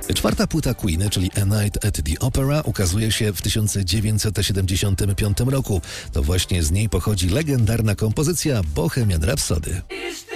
Czwarta płyta Queen, czyli A Night at the Opera, ukazuje się w 1975 roku. To właśnie z niej pochodzi legendarna kompozycja Bohemian Rhapsody.